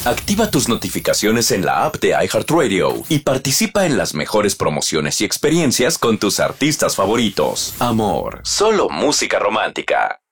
Activa tus notificaciones en la app de iHeartRadio y participa en las mejores promociones y experiencias con tus artistas favoritos. Amor, solo música romántica.